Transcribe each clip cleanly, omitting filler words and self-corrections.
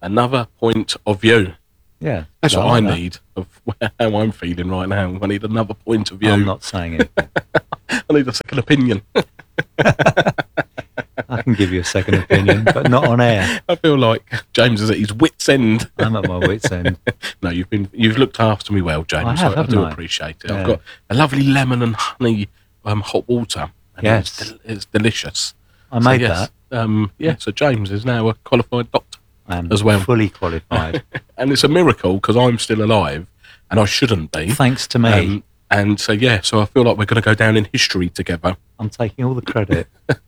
Another point of view. Yeah. That's what like I that. need of how I'm feeling right now. I need another point of view. I'm not saying it. I need a second opinion. I can give you a second opinion, but not on air. I feel like James is at his wit's end. I'm at my wit's end. No, you've looked after me well, James. I have, I do haven't I? appreciate it. Yeah. I've got a lovely lemon and honey hot water. And Yes. it's delicious. I made yes, that. So James is now a qualified doctor I'm as well. fully qualified. And it's a miracle because I'm still alive and I shouldn't be. Thanks to me. And so I feel like we're going to go down in history together. I'm taking all the credit.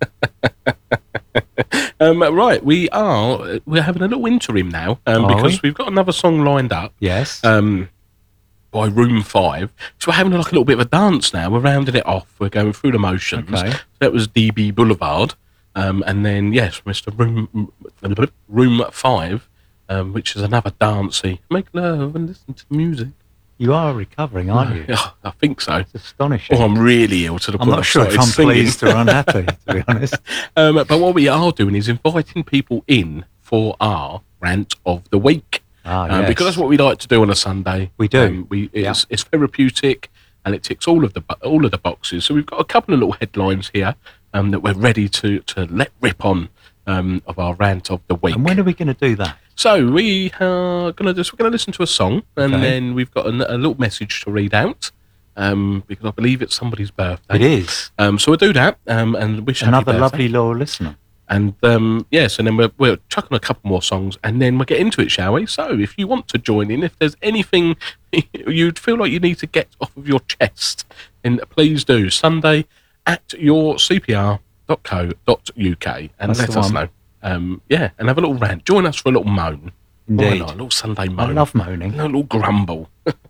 Right, we're having a little interim now because we've got another song lined up. Yes. By Room 5. So we're having like a little bit of a dance now. We're rounding it off. We're going through the motions. Okay. So that was DB Boulevard. And then, yes, Mr. Room 5, which is another dancey. Make love and listen to music. You are recovering, aren't you? Yeah, I think so. It's astonishing. Or I'm really ill to the I'm point not sure if I'm pleased or unhappy, to be honest. But what we are doing is inviting people in for our rant of the week. Yes. Because that's what we like to do on a Sunday. We do. It's therapeutic and it ticks all of the boxes. So we've got a couple of little headlines here that we're ready to let rip on of our rant of the week. And when are we going to do that? So we're going to listen to a song and then we've got a little message to read out because I believe it's somebody's birthday. It is. So we'll do that and wish another happy birthday. lovely loyal listener. And yes, and then we'll chuck on a couple more songs and then we'll get into it, shall we? So if you want to join in, if there's anything you'd feel like you need to get off of your chest, then please do. Sunday at yourcpr.co.uk and That's let us know. And have a little rant. Join us for a little moan. Indeed. Why not? A little Sunday moan. I love moaning. A little grumble.